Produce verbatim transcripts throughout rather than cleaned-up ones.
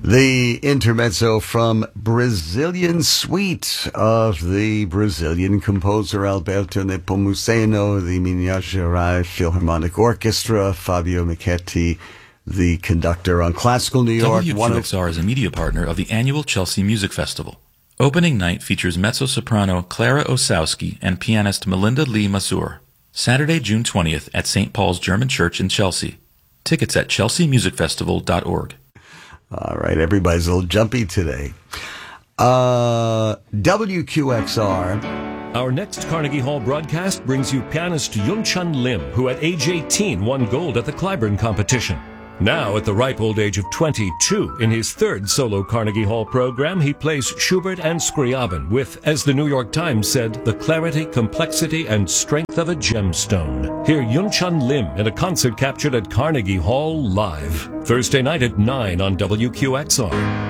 The intermezzo from Brazilian Suite of the Brazilian composer Alberto Nepomuceno, the Minas Gerais Philharmonic Orchestra, Fabio Michetti, the conductor on Classical New York. W Q X R is a media partner of the annual Chelsea Music Festival. Opening night features mezzo-soprano Clara Osowski and pianist Melinda Lee Mazur. Saturday, June twentieth at Saint Paul's German Church in Chelsea. Tickets at chelsea music festival dot org. All right, everybody's a little jumpy today. Uh, W Q X R. Our next Carnegie Hall broadcast brings you pianist Yun-Chun Lim, who at age eighteen won gold at the Clyburn competition. Now, at the ripe old age of twenty-two, in his third solo Carnegie Hall program, he plays Schubert and Scriabin with, as the New York Times said, the clarity, complexity, and strength of a gemstone. Hear Yun-Chun Lim in a concert captured at Carnegie Hall live. Thursday night at nine on W Q X R.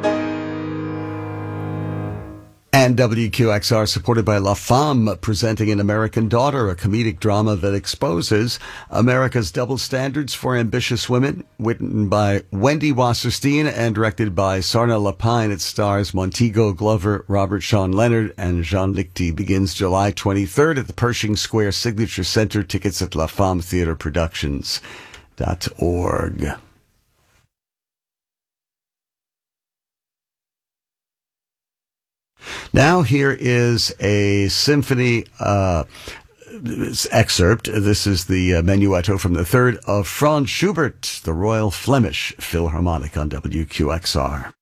And W Q X R, supported by La Femme, presenting An American Daughter, a comedic drama that exposes America's double standards for ambitious women. Written by Wendy Wasserstein and directed by Sarna Lapine. It stars Montego Glover, Robert Sean Leonard, and Jean Lichty. Begins July twenty-third at the Pershing Square Signature Center. Tickets at la femme theater productions dot org. Now here is a symphony uh, excerpt. This is the uh, menuetto from the third of Franz Schubert, the Royal Flemish Philharmonic on W Q X R.